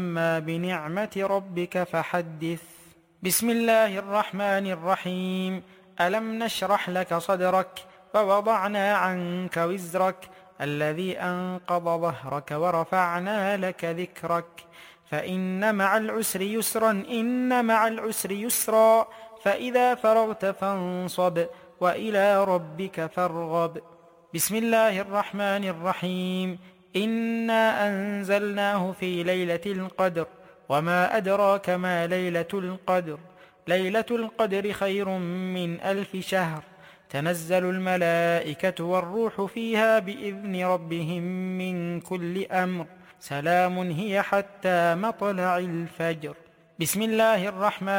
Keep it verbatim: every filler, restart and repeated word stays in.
أما بنعمة ربك فحدث. بسم الله الرحمن الرحيم. ألم نشرح لك صدرك ووضعنا عنك وزرك الذي أنقض ظهرك ورفعنا لك ذكرك فإن مع العسر يسرا إن مع العسر يسرا فإذا فرغت فانصب وإلى ربك فارغب. بسم الله الرحمن الرحيم. إنا أنزلناه في ليلة القدر وما أدراك ما ليلة القدر ليلة القدر خير من ألف شهر تنزل الملائكة والروح فيها بإذن ربهم من كل أمر سلام هي حتى مطلع الفجر. بسم الله الرحمن